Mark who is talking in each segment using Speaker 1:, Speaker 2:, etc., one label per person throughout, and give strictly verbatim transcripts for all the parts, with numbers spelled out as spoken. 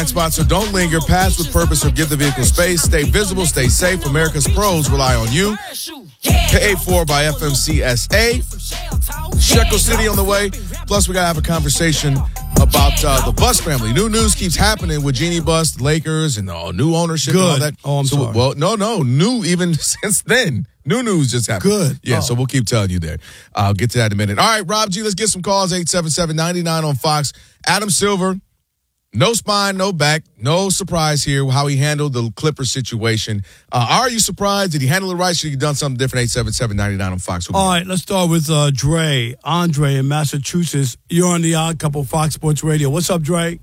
Speaker 1: Spot, so don't linger. Pass with purpose or give the vehicle space. Stay visible, stay safe. America's pros rely on you. Paid for by F M C S A. Shekel City on the way. Plus, we got to have a conversation about uh, the Bus family. New news keeps happening with Jeannie Buss, the Lakers, and uh, new ownership
Speaker 2: Good.
Speaker 1: and all that.
Speaker 2: Oh, I'm
Speaker 1: so,
Speaker 2: sorry.
Speaker 1: Well, no, no. New even since then. New news just happened.
Speaker 2: Good.
Speaker 1: Yeah,
Speaker 2: oh.
Speaker 1: so we'll keep telling you there. I'll get to that in a minute. All right, Rob G, let's get some calls. eight seven seven, nine nine on Fox. Adam Silver. No spine, no back, no surprise here how he handled the Clippers situation. Uh, are you surprised? Did he handle it right? Should he have done something different? eight seven seven, nine nine on Fox.
Speaker 2: All right, let's start with uh, Dre. Andre in Massachusetts. You're on the Odd Couple Fox Sports Radio. What's up, Dre?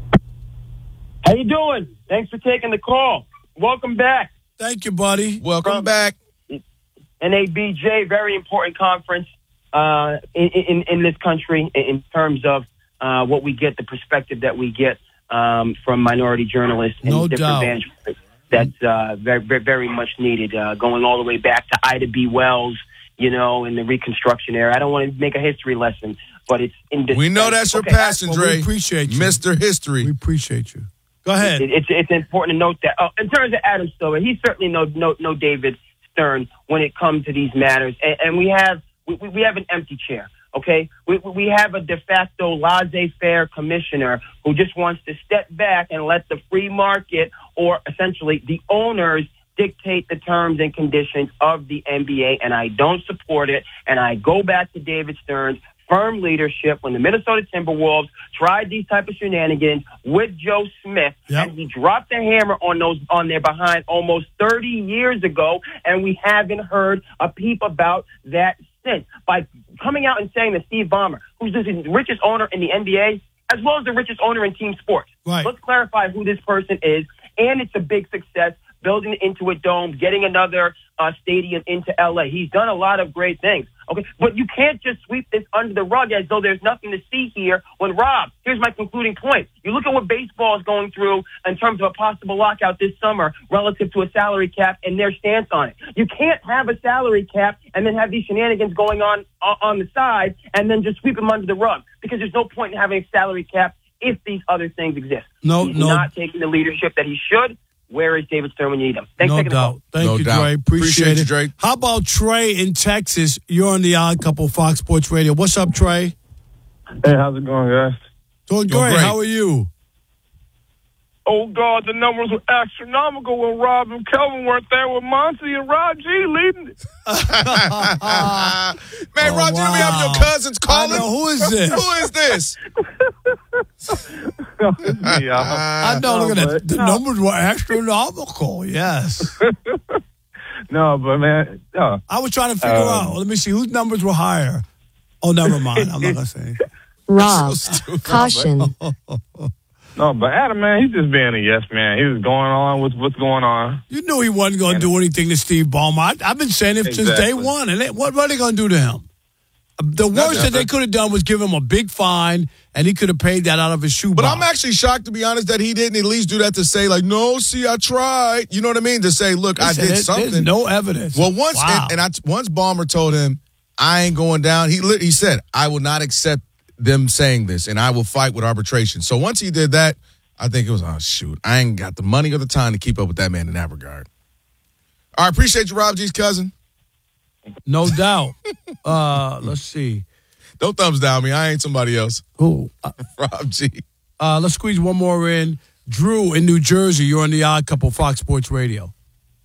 Speaker 3: How you doing? Thanks for taking the call. Welcome back.
Speaker 2: Thank you, buddy.
Speaker 1: Welcome
Speaker 3: From
Speaker 1: back.
Speaker 3: N A B J, very important conference uh, in, in, in this country in terms of Uh, what we get, the perspective that we get um, from minority journalists and
Speaker 2: No
Speaker 3: different
Speaker 2: doubt.
Speaker 3: evangelists. That's uh, very, very, very much needed. Uh, going all the way back to Ida B. Wells, you know, in the Reconstruction era. I don't want to make a history lesson, but it's in.
Speaker 1: We know that's your
Speaker 3: okay,
Speaker 1: passion,
Speaker 2: Well,
Speaker 1: Dre.
Speaker 2: we appreciate you.
Speaker 1: Mister History.
Speaker 2: We appreciate you. Go ahead.
Speaker 3: It, it's it's important to note that uh, in terms of Adam Silver, he's certainly no no no David Stern when it comes to these matters, and, and we have we, we have an empty chair. Okay, we we have a de facto laissez-faire commissioner who just wants to step back and let the free market, or essentially the owners, dictate the terms and conditions of the N B A, and I don't support it. And I go back to David Stern's firm leadership when the Minnesota Timberwolves tried these type of shenanigans with Joe Smith,
Speaker 2: Yep.
Speaker 3: and he dropped the hammer on those on their behind almost thirty years ago, and we haven't heard a peep about that since. By coming out and saying that Steve Ballmer, who's the richest owner in the N B A, as well as the richest owner in team sports,
Speaker 2: Right.
Speaker 3: let's clarify who this person is, and it's a big success, building into a dome, getting another uh, stadium into L A. He's done a lot of great things. Okay, but you can't just sweep this under the rug as though there's nothing to see here. When Rob, here's my concluding point. You look at what baseball is going through in terms of a possible lockout this summer relative to a salary cap and their stance on it. You can't have a salary cap and then have these shenanigans going on uh, on the side and then just sweep them under the rug, because there's no point in having a salary cap if these other things exist.
Speaker 2: No,
Speaker 3: He's
Speaker 2: no.
Speaker 3: not taking the leadership that he should. Where is David Stern when you need him? Thanks
Speaker 2: No
Speaker 3: for taking the call.
Speaker 2: doubt. Thank
Speaker 1: No
Speaker 2: you,
Speaker 1: doubt.
Speaker 2: Dre. Appreciate,
Speaker 1: Appreciate you,
Speaker 2: it.
Speaker 1: Dre.
Speaker 2: How about Trey in Texas? You're on the Odd Couple Fox Sports Radio. What's up, Trey?
Speaker 4: Hey, how's it going, guys?
Speaker 2: Doing
Speaker 1: Doing
Speaker 2: great.
Speaker 1: great.
Speaker 2: How are you?
Speaker 4: Oh, God, the numbers were astronomical when Rob and Kelvin weren't there with Monty and Rob G leading it.
Speaker 1: Man,
Speaker 2: Oh,
Speaker 1: Rob G, we have
Speaker 2: wow.
Speaker 1: your cousins
Speaker 2: I
Speaker 1: calling.
Speaker 2: know. Who is this?
Speaker 1: Who is this?
Speaker 4: It's me, y'all.
Speaker 2: I know. Look at
Speaker 4: no,
Speaker 2: that.
Speaker 4: but-
Speaker 2: The
Speaker 4: no.
Speaker 2: numbers were astronomical. Yes.
Speaker 4: No, but, man, uh,
Speaker 2: I was trying to figure
Speaker 4: Um,
Speaker 2: out. Let me see whose numbers were higher. Oh, never mind. I'm not gonna say.
Speaker 5: Rob,
Speaker 1: So stupid.
Speaker 5: caution.
Speaker 4: no, but Adam, man, he's just being a yes man. He was going on with what's going on.
Speaker 2: You knew he wasn't going to do anything to Steve Ballmer. I, I've been saying it since day
Speaker 4: Exactly.
Speaker 2: one. And they, what, what are they going to do to him? The worst that they could have done was give him a big fine, and he could have paid that out of his shoebox.
Speaker 1: But I'm actually shocked, to be honest, that he didn't at least do that to say, like, no, see, I tried. You know what I mean? To say, look, I
Speaker 2: Listen,
Speaker 1: did
Speaker 2: there-
Speaker 1: something.
Speaker 2: There's no evidence.
Speaker 1: Well, once
Speaker 2: Wow.
Speaker 1: and, and I, once Ballmer told him, I ain't going down. He lit- he said, I will not accept them saying this, and I will fight with arbitration. So once he did that, I think it was, oh shoot, I ain't got the money or the time to keep up with that man in that regard. All right, appreciate you, Rob G's cousin.
Speaker 2: No doubt. uh, let's see.
Speaker 1: Don't thumbs down me. I ain't somebody else.
Speaker 2: Who? Uh,
Speaker 1: Rob G.
Speaker 2: uh, let's squeeze one more in. Drew in New Jersey. You're on the Odd Couple Fox Sports Radio.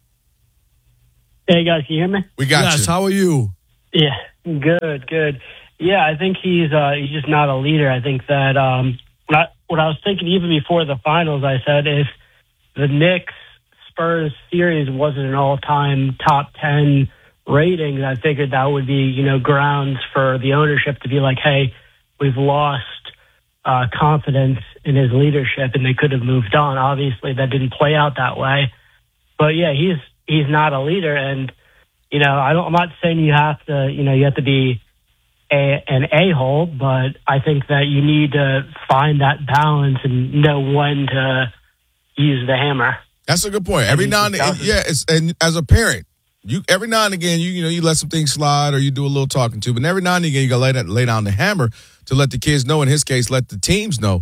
Speaker 6: Hey guys, can you hear me?
Speaker 1: We got
Speaker 2: yes.
Speaker 1: you.
Speaker 2: How are you?
Speaker 6: Yeah, good, good. Yeah, I think he's uh, he's just not a leader. I think that um, what, I, what I was thinking even before the finals, I said if the Knicks Spurs series wasn't an all-time top ten ratings, I figured that would be, you know, grounds for the ownership to be like, hey, we've lost uh, confidence in his leadership, and they could have moved on. Obviously, that didn't play out that way. But yeah, he's he's not a leader, and you know, I don't, I'm not saying you have to, you know, you have to be a, an a-hole, but I think that you need to find that balance and know when to use the hammer.
Speaker 1: That's a good point. Every now and then, yeah, it's, and as a parent, you every now and again, you you know, you let some things slide or you do a little talking to, but every now and again, you got to lay, that, lay down the hammer to let the kids know. In his case, let the teams know.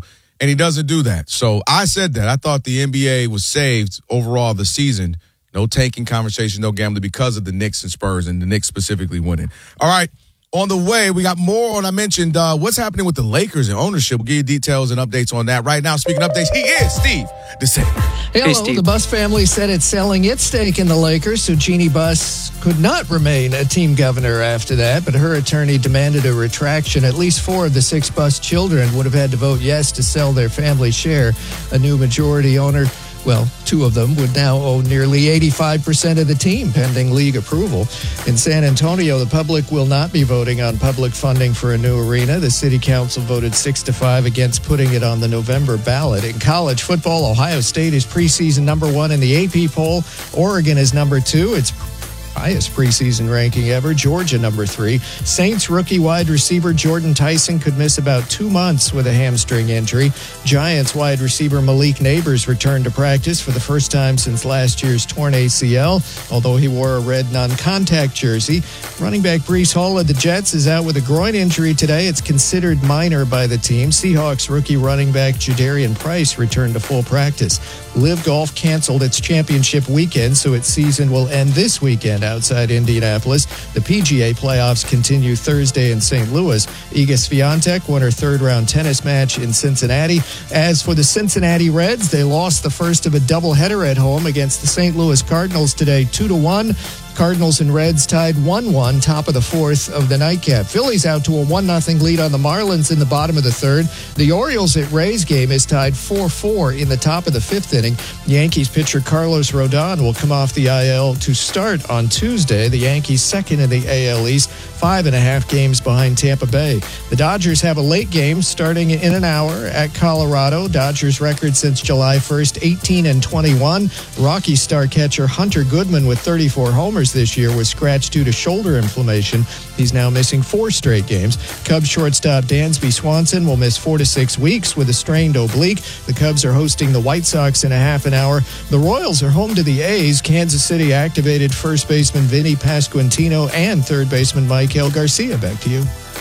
Speaker 1: and he doesn't do that. So I said that. I thought the N B A was saved overall this season. No tanking conversation, no gambling because of the Knicks and Spurs, and the Knicks specifically winning. All right, on the way, we got more on, I mentioned, uh, what's happening with the Lakers and ownership. We'll give you details and updates on that right now. Speaking of updates, he is Steve DeSager.
Speaker 5: Hello, hey, Steve. The Buss family said it's selling its stake in the Lakers, so Jeannie Buss could not remain a team governor after that, but her attorney demanded a retraction. At least four of the six Buss children would have had to vote yes to sell their family share. A new majority owner, well, two of them would now own nearly eighty-five percent of the team, pending league approval. In San Antonio, the public will not be voting on public funding for a new arena. The city council voted six to five against putting it on the November ballot. In college football, Ohio State is preseason number one in the A P poll. Oregon is number two. It's highest preseason ranking ever. Georgia, number three. Saints rookie wide receiver Jordan Tyson could miss about two months with a hamstring injury. Giants wide receiver Malik Neighbors returned to practice for the first time since last year's torn A C L, although he wore a red non-contact jersey. Running back Breece Hall of the Jets is out with a groin injury today. It's considered minor by the team. Seahawks rookie running back Jadarian Price returned to full practice. Live Golf canceled its championship weekend, so its season will end this weekend outside Indianapolis. The P G A playoffs continue Thursday in Saint Louis. Iga Swiatek won her third-round tennis match in Cincinnati. As for the Cincinnati Reds, they lost the first of a doubleheader at home against the Saint Louis Cardinals today, two to one. Cardinals and Reds tied one one, top of the fourth of the nightcap. Phillies out to a one nothing lead on the Marlins in the bottom of the third. The Orioles at Rays game is tied four four in the top of the fifth inning. Yankees pitcher Carlos Rodon will come off the I L to start on Tuesday. The Yankees second in the A L East, five and a half games behind Tampa Bay. The Dodgers have a late game starting in an hour at Colorado. Dodgers record since July first, eighteen and twenty-one. Rockies star catcher Hunter Goodman with thirty-four homers this year was scratched due to shoulder inflammation. He's now missing four straight games. Cubs shortstop Dansby Swanson will miss four to six weeks with a strained oblique. The Cubs are hosting the White Sox in a half an hour. The Royals are home to the A's. Kansas City activated first baseman Vinny Pasquantino and third baseman Michael Garcia. Back to you.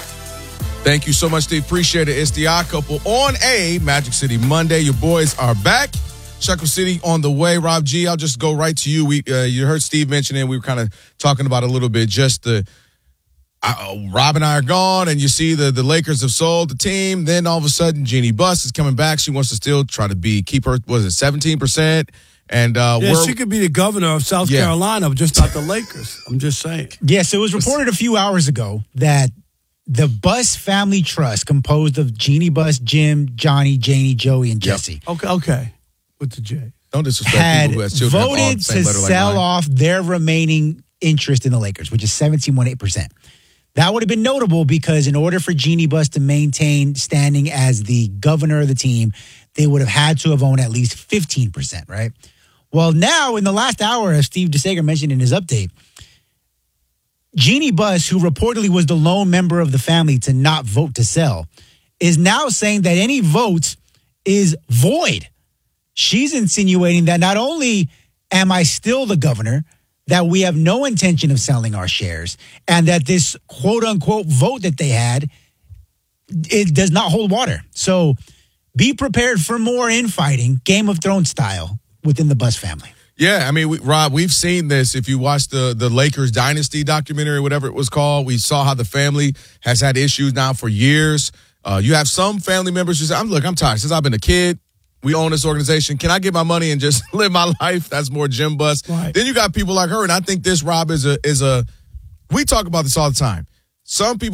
Speaker 1: Thank you so much, Steve. Appreciate it. It's the Odd Couple on a Magic City Monday. Your boys are back. Shekel City on the way. Rob G, I'll just go right to you. We uh, you heard Steve mention it. We were kind of talking about a little bit just the uh, Rob and I are gone, and you see the, the Lakers have sold the team. Then all of a sudden, Jeannie Buss is coming back. She wants to still try to be keep her. Was it seventeen percent? And uh,
Speaker 2: yeah, she could be the governor of South
Speaker 1: yeah.
Speaker 2: Carolina, but just not the Lakers. I'm just saying.
Speaker 7: Yes, it was reported a few hours ago that the Buss Family Trust, composed of Jeannie Buss, Jim, Johnny, Janie, Joey, and Jesse.
Speaker 2: Yep. Okay, okay. With the J.
Speaker 1: Don't disrespect
Speaker 7: had
Speaker 1: people who has children
Speaker 7: voted to sell like off their remaining interest in the Lakers, which is seventeen point eight percent. That would have been notable because in order for Jeannie Buss to maintain standing as the governor of the team, they would have had to have owned at least fifteen percent, right? Well, now in the last hour, as Steve DeSager mentioned in his update, Jeannie Buss, who reportedly was the lone member of the family to not vote to sell, is now saying that any vote is void. She's insinuating that not only am I still the governor, that we have no intention of selling our shares, and that this quote-unquote vote that they had, it does not hold water. So be prepared for more infighting, Game of Thrones style, within the Buss family.
Speaker 1: Yeah, I mean, we, Rob, we've seen this. If you watch the, the Lakers Dynasty documentary, whatever it was called, we saw how the family has had issues now for years. Uh, you have some family members who say, I'm, look, I'm tired. Since I've been a kid, we own this organization. Can I get my money and just live my life? That's more Jim Buss. Right. Then you got people like her, and I think this, Rob, is a is a. We talk about this all the time. Some people